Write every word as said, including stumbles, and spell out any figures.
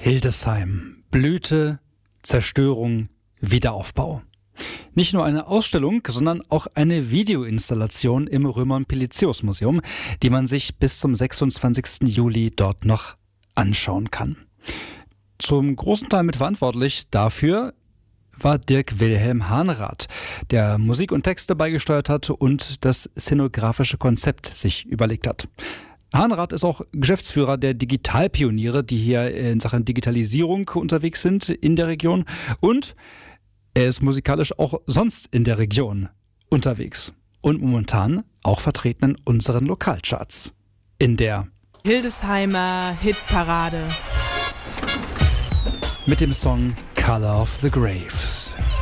Hildesheim. Blüte, Zerstörung, Wiederaufbau. Nicht nur eine Ausstellung, sondern auch eine Videoinstallation im Römer-Pelizius-Museum, die man sich bis zum sechsundzwanzigsten Juli dort noch anschauen kann. Zum großen Teil mitverantwortlich dafür war Dirk Wilhelm Hahnrath, der Musik und Texte beigesteuert hat und das szenografische Konzept sich überlegt hat. Hahnrath ist auch Geschäftsführer der Digitalpioniere, die hier in Sachen Digitalisierung unterwegs sind in der Region, und er ist musikalisch auch sonst in der Region unterwegs und momentan auch vertreten in unseren Lokalcharts. In der Hildesheimer Hitparade mit dem Song Color of the Graves.